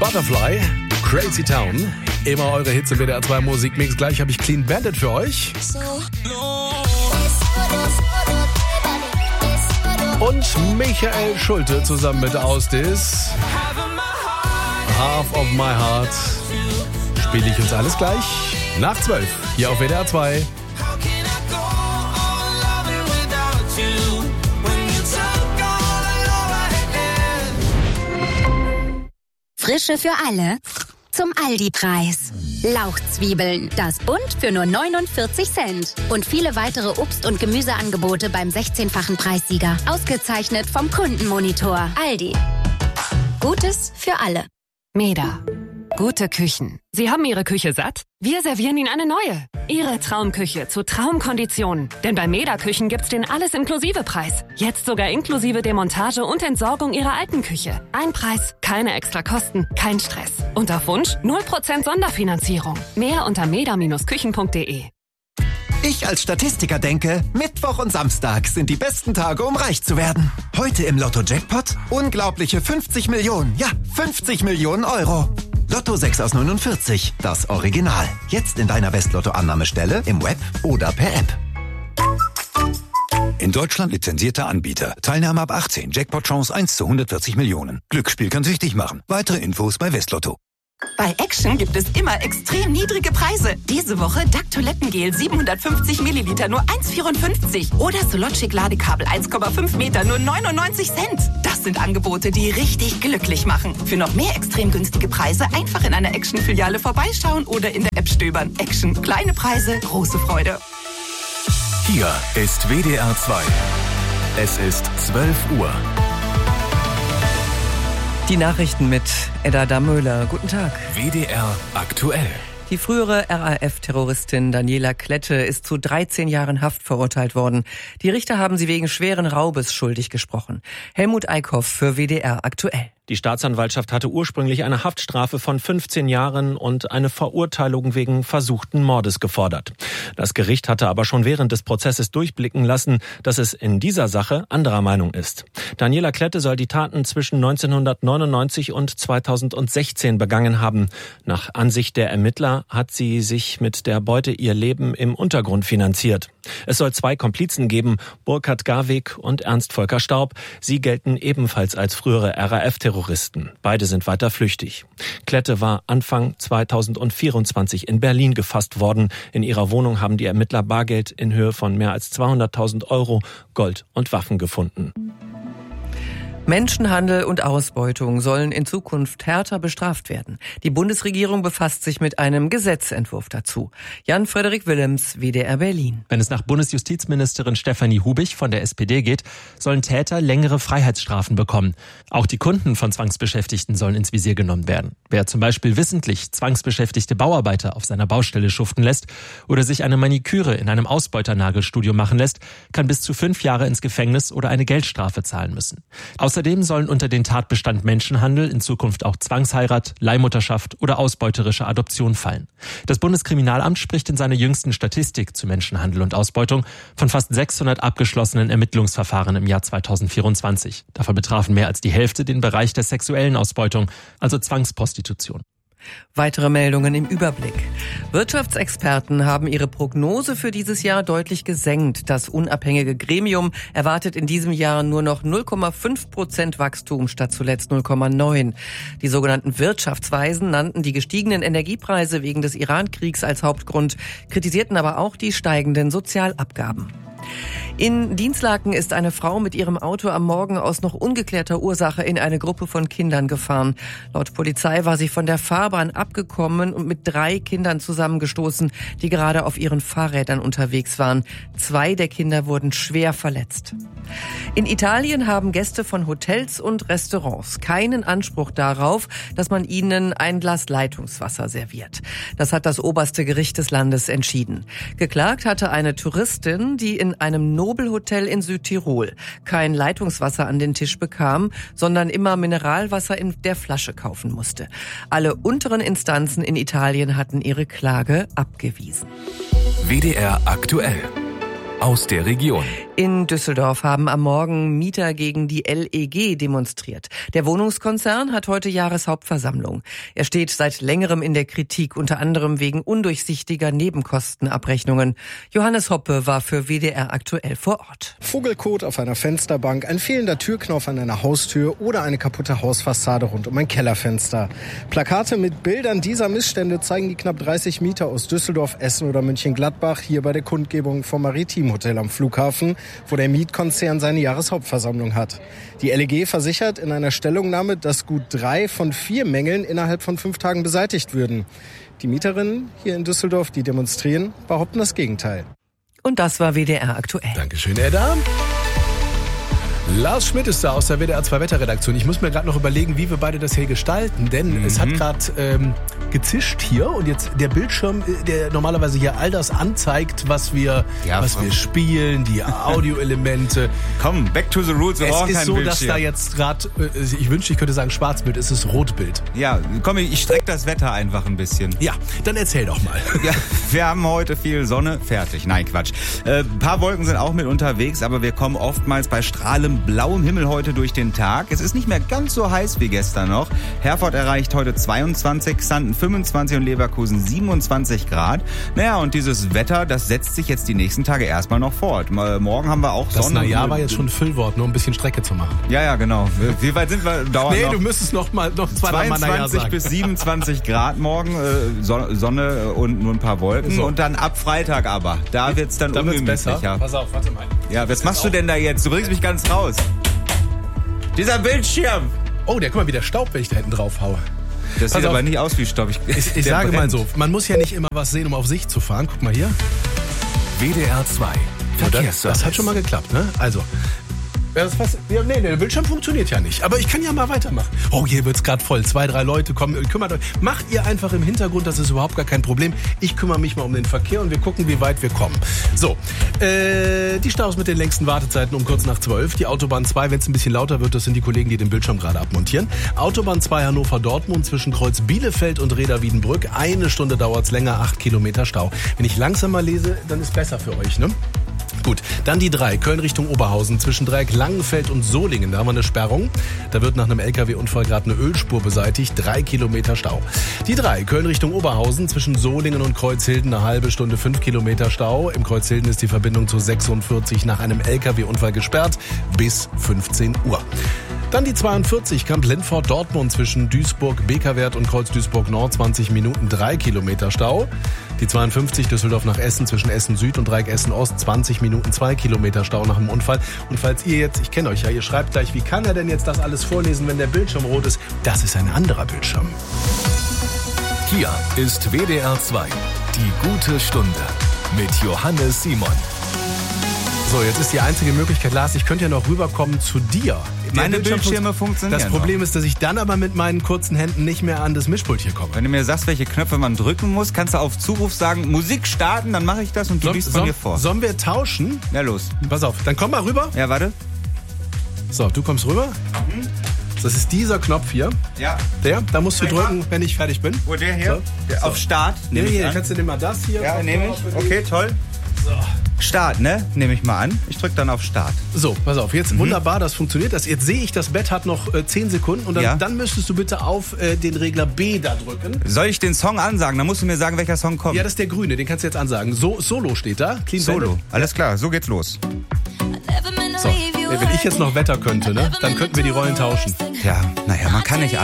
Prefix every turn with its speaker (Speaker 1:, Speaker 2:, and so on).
Speaker 1: Butterfly, Crazy Town. Immer eure Hits im WDR 2 Musikmix. Gleich habe ich Clean Bandit für euch. Und Michael Schulte zusammen mit Ausdis. Half of My Heart. Spiele ich uns alles gleich nach 12 hier auf WDR 2.
Speaker 2: Frische für alle zum Aldi-Preis. Lauchzwiebeln, das Bund für nur 49 Cent. Und viele weitere Obst- und Gemüseangebote beim 16-fachen Preissieger. Ausgezeichnet vom Kundenmonitor. Aldi. Gutes für alle.
Speaker 3: Meda. Gute Küchen. Sie haben Ihre Küche satt? Wir servieren Ihnen eine neue. Ihre Traumküche zu Traumkonditionen. Denn bei Meda Küchen gibt's den Alles-Inklusive-Preis. Jetzt sogar inklusive Demontage und Entsorgung Ihrer alten Küche. Ein Preis, keine extra Kosten, kein Stress. Und auf Wunsch 0% Sonderfinanzierung. Mehr unter meda-küchen.de.
Speaker 4: Ich als Statistiker denke, Mittwoch und Samstag sind die besten Tage, um reich zu werden. Heute im Lotto-Jackpot unglaubliche 50 Millionen. Ja, 50 Millionen Euro. Lotto 6 aus 49, das Original. Jetzt in deiner West-Lotto-Annahmestelle, im Web oder per App.
Speaker 5: In Deutschland lizenzierter Anbieter. Teilnahme ab 18. Jackpot-Chance 1 zu 140 Millionen. Glücksspiel kann süchtig machen. Weitere Infos bei Westlotto.
Speaker 6: Bei Action gibt es immer extrem niedrige Preise. Diese Woche Duck Toilettengel 750 Milliliter nur 1,54. Oder Sologic Ladekabel 1,5 Meter nur 99 Cent. Das sind Angebote, die richtig glücklich machen. Für noch mehr extrem günstige Preise einfach in einer Action-Filiale vorbeischauen oder in der App stöbern. Action. Kleine Preise, große Freude.
Speaker 7: Hier ist WDR 2. Es ist 12 Uhr.
Speaker 8: Die Nachrichten mit Edda Damöhler. Guten Tag.
Speaker 7: WDR aktuell.
Speaker 8: Die frühere RAF-Terroristin Daniela Klette ist zu 13 Jahren Haft verurteilt worden. Die Richter haben sie wegen schweren Raubes schuldig gesprochen. Helmut Eickhoff für WDR aktuell.
Speaker 9: Die Staatsanwaltschaft hatte ursprünglich eine Haftstrafe von 15 Jahren und eine Verurteilung wegen versuchten Mordes gefordert. Das Gericht hatte aber schon während des Prozesses durchblicken lassen, dass es in dieser Sache anderer Meinung ist. Daniela Klette soll die Taten zwischen 1999 und 2016 begangen haben. Nach Ansicht der Ermittler hat sie sich mit der Beute ihr Leben im Untergrund finanziert. Es soll 2 Komplizen geben, Burkhard Garweg und Ernst Volker Staub. Sie gelten ebenfalls als frühere RAF-Terroristen. Beide sind weiter flüchtig. Klette war Anfang 2024 in Berlin gefasst worden. In ihrer Wohnung haben die Ermittler Bargeld in Höhe von mehr als 200.000 Euro, Gold und Waffen gefunden.
Speaker 8: Menschenhandel und Ausbeutung sollen in Zukunft härter bestraft werden. Die Bundesregierung befasst sich mit einem Gesetzentwurf dazu. Jan-Frederik Willems, WDR Berlin.
Speaker 10: Wenn es nach Bundesjustizministerin Stefanie Hubich von der SPD geht, sollen Täter längere Freiheitsstrafen bekommen. Auch die Kunden von Zwangsbeschäftigten sollen ins Visier genommen werden. Wer zum Beispiel wissentlich zwangsbeschäftigte Bauarbeiter auf seiner Baustelle schuften lässt oder sich eine Maniküre in einem Ausbeuternagelstudio machen lässt, kann bis zu 5 Jahre ins Gefängnis oder eine Geldstrafe zahlen müssen. Außerdem sollen unter den Tatbestand Menschenhandel in Zukunft auch Zwangsheirat, Leihmutterschaft oder ausbeuterische Adoption fallen. Das Bundeskriminalamt spricht in seiner jüngsten Statistik zu Menschenhandel und Ausbeutung von fast 600 abgeschlossenen Ermittlungsverfahren im Jahr 2024. Davon betrafen mehr als die Hälfte den Bereich der sexuellen Ausbeutung, also Zwangsprostitution.
Speaker 8: Weitere Meldungen im Überblick. Wirtschaftsexperten haben ihre Prognose für dieses Jahr deutlich gesenkt. Das unabhängige Gremium erwartet in diesem Jahr nur noch 0,5% Wachstum statt zuletzt 0,9%. Die sogenannten Wirtschaftsweisen nannten die gestiegenen Energiepreise wegen des Iran-Kriegs als Hauptgrund, kritisierten aber auch die steigenden Sozialabgaben. In Dinslaken ist eine Frau mit ihrem Auto am Morgen aus noch ungeklärter Ursache in eine Gruppe von Kindern gefahren. Laut Polizei war sie von der Fahrbahn abgekommen und mit 3 Kindern zusammengestoßen, die gerade auf ihren Fahrrädern unterwegs waren. 2 der Kinder wurden schwer verletzt. In Italien haben Gäste von Hotels und Restaurants keinen Anspruch darauf, dass man ihnen ein Glas Leitungswasser serviert. Das hat das oberste Gericht des Landes entschieden. Geklagt hatte eine Touristin, die in einem Nobelhotel in Südtirol kein Leitungswasser an den Tisch bekam, sondern immer Mineralwasser in der Flasche kaufen musste. Alle unteren Instanzen in Italien hatten ihre Klage abgewiesen.
Speaker 7: WDR aktuell. aus der Region.
Speaker 8: In Düsseldorf haben am Morgen Mieter gegen die LEG demonstriert. Der Wohnungskonzern hat heute Jahreshauptversammlung. Er steht seit längerem in der Kritik, unter anderem wegen undurchsichtiger Nebenkostenabrechnungen. Johannes Hoppe war für WDR aktuell vor Ort.
Speaker 11: Vogelkot auf einer Fensterbank, ein fehlender Türknauf an einer Haustür oder eine kaputte Hausfassade rund um ein Kellerfenster. Plakate mit Bildern dieser Missstände zeigen die knapp 30 Mieter aus Düsseldorf, Essen oder Mönchengladbach hier bei der Kundgebung vom Maritimhotel am Flughafen, wo der Mietkonzern seine Jahreshauptversammlung hat. Die LEG versichert in einer Stellungnahme, dass gut 3 von 4 Mängeln innerhalb von 5 Tagen beseitigt würden. Die Mieterinnen hier in Düsseldorf, die demonstrieren, behaupten das Gegenteil.
Speaker 8: Und das war WDR aktuell.
Speaker 1: Dankeschön, Edda. Lars Schmidt ist da aus der WDR 2 Wetterredaktion. Ich muss mir gerade noch überlegen, wie wir beide das hier gestalten, denn es hat gerade gezischt hier und jetzt der Bildschirm, der normalerweise hier all das anzeigt, was wir spielen, die Audioelemente.
Speaker 12: Komm, back to the roots. Wir brauchen kein Bildschirm.
Speaker 1: Dass da jetzt gerade, ich wünschte, ich könnte sagen Schwarzbild, es ist Rotbild.
Speaker 12: Ja, komm, ich strecke das Wetter einfach ein bisschen.
Speaker 1: Ja, dann erzähl doch mal.
Speaker 12: Ja, wir haben heute viel Sonne, fertig. Nein, Quatsch. Ein paar Wolken sind auch mit unterwegs, aber wir kommen oftmals bei strahlendem blauem Himmel heute durch den Tag. Es ist nicht mehr ganz so heiß wie gestern noch. Herford erreicht heute 22, Xanten 25 und Leverkusen 27 Grad. Naja, und dieses Wetter, das setzt sich jetzt die nächsten Tage erstmal noch fort. Morgen haben wir auch Sonne.
Speaker 1: Das Naja war jetzt schon ein Füllwort, nur ein bisschen Strecke zu machen.
Speaker 12: Ja, genau. Wie weit sind wir?
Speaker 1: Nee, du müsstest noch zweimal Naja sagen.
Speaker 12: 22 bis 27 Grad morgen, Sonne und nur ein paar Wolken. So. Und dann ab Freitag aber. Da wird's dann ungemütlicher.
Speaker 1: Pass auf, warte mal.
Speaker 12: Ja, was machst du denn da jetzt? Du bringst mich ganz raus. Dieser Bildschirm!
Speaker 1: Oh, der guck mal, wie der Staub, wenn ich da hinten drauf haue.
Speaker 12: Das sieht aber nicht aus wie Staub.
Speaker 1: Ich sage mal so, man muss ja nicht immer was sehen, um auf sich zu fahren. Guck mal hier.
Speaker 7: WDR 2.
Speaker 1: Das hat schon mal geklappt, ne? Also. Nee, der Bildschirm funktioniert ja nicht. Aber ich kann ja mal weitermachen. Oh, hier wird's gerade voll. 2, 3 Leute kommen. Kümmert euch. Macht ihr einfach im Hintergrund, das ist überhaupt gar kein Problem. Ich kümmere mich mal um den Verkehr und wir gucken, wie weit wir kommen. So, die Staus mit den längsten Wartezeiten um kurz nach 12. Die Autobahn 2, wenn es ein bisschen lauter wird, das sind die Kollegen, die den Bildschirm gerade abmontieren. Autobahn 2 Hannover-Dortmund zwischen Kreuz Bielefeld und Reda-Wiedenbrück. 1 Stunde dauert's länger, 8 Kilometer Stau. Wenn ich langsamer lese, dann ist besser für euch, ne? Gut, dann die 3, Köln Richtung Oberhausen, zwischen Dreieck Langenfeld und Solingen, da haben wir eine Sperrung. Da wird nach einem LKW-Unfall gerade eine Ölspur beseitigt, 3 Kilometer Stau. Die 3, Köln Richtung Oberhausen, zwischen Solingen und Kreuzhilden, eine halbe Stunde, 5 Kilometer Stau. Im Kreuzhilden ist die Verbindung zu 46 nach einem LKW-Unfall gesperrt, bis 15 Uhr. Dann die 42, Kamp-Lindfort-Dortmund zwischen Duisburg-Bekerwert und Kreuz Duisburg-Nord, 20 Minuten, 3 Kilometer Stau. Die 52, Düsseldorf nach Essen zwischen Essen-Süd und Dreieck Essen-Ost, 20 Minuten, 2 Kilometer Stau nach dem Unfall. Und falls ihr jetzt, ich kenne euch ja, ihr schreibt gleich, wie kann er denn jetzt das alles vorlesen, wenn der Bildschirm rot ist? Das ist ein anderer Bildschirm.
Speaker 7: Hier ist WDR 2, die gute Stunde mit Johannes Simon.
Speaker 1: So, jetzt ist die einzige Möglichkeit, Lars, ich könnte ja noch rüberkommen zu dir.
Speaker 12: Meine Bildschirme funktionieren.
Speaker 1: Das Problem ist, dass ich dann aber mit meinen kurzen Händen nicht mehr an das Mischpult hier komme.
Speaker 12: Wenn du mir sagst, welche Knöpfe man drücken muss, kannst du auf Zuruf sagen, Musik starten, dann mache ich das und du liest von mir vor.
Speaker 1: Sollen wir tauschen?
Speaker 12: Ja, los.
Speaker 1: Pass auf, dann komm mal rüber.
Speaker 12: Ja, warte.
Speaker 1: So, du kommst rüber. Das ist dieser Knopf hier.
Speaker 12: Ja.
Speaker 1: Da musst du drücken, wenn ich fertig bin.
Speaker 12: Wo, der hier? So. Auf Start?
Speaker 1: Nee, kannst du dir mal das hier.
Speaker 12: Ja, nehme ich. Okay, toll. So. Start, ne? Nehme ich mal an. Ich drücke dann auf Start.
Speaker 1: So, pass auf. Jetzt wunderbar, das funktioniert. Jetzt sehe ich, das Bett hat noch 10 Sekunden. Und dann müsstest du bitte auf den Regler B da drücken.
Speaker 12: Soll ich den Song ansagen? Dann musst du mir sagen, welcher Song kommt.
Speaker 1: Ja, das ist der grüne. Den kannst du jetzt ansagen. Solo steht da. Clean
Speaker 12: Solo.
Speaker 1: Bandit.
Speaker 12: Alles klar, so geht's los.
Speaker 1: So, wenn ich jetzt noch Wetter könnte, ne? Dann könnten wir die Rollen tauschen.
Speaker 12: Ja, naja, man kann nicht